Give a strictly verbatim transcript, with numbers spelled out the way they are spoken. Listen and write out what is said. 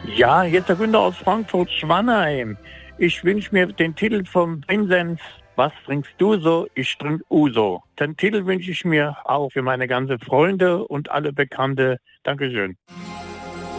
Ja, jetzt der Günther aus Frankfurt-Schwanheim. Ich wünsche mir den Titel vom Vincent. Was trinkst du so? Ich trink Uso. Den Titel wünsche ich mir auch für meine ganzen Freunde und alle Bekannte. Dankeschön.